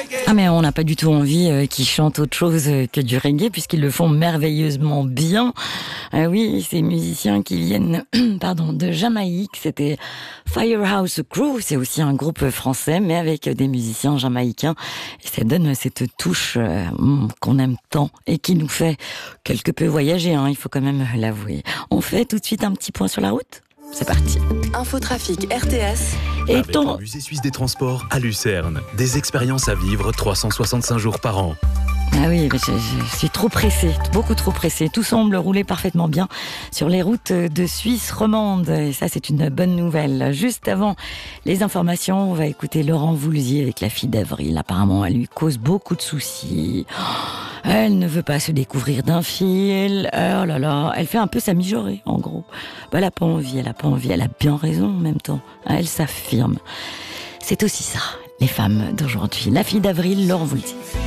Ah mais on n'a pas du tout envie qu'ils chantent autre chose que du reggae puisqu'ils le font merveilleusement bien. Ah oui, ces musiciens qui viennent de Jamaïque, c'était Firehouse Crew, c'est aussi un groupe français mais avec des musiciens jamaïcains et ça donne cette touche qu'on aime tant et qui nous fait quelque peu voyager, il faut quand même l'avouer. On fait tout de suite un petit point sur la route ? C'est parti. Infotrafic RTS. Avec le Musée Suisse des Transports à Lucerne. Des expériences à vivre 365 jours par an. Ah oui, je suis trop pressée, beaucoup trop pressée. Tout semble rouler parfaitement bien sur les routes de Suisse romande. Et ça, c'est une bonne nouvelle. Juste avant les informations, on va écouter Laurent Voulzier avec la fille d'Avril. Apparemment, elle lui cause beaucoup de soucis. Elle ne veut pas se découvrir d'un fil. Oh là là, elle fait un peu sa mijaurée, en gros. Elle a pas envie, elle a bien raison en même temps. Elle s'affirme. C'est aussi ça, les femmes d'aujourd'hui. La fille d'Avril, Laurent Voulzier.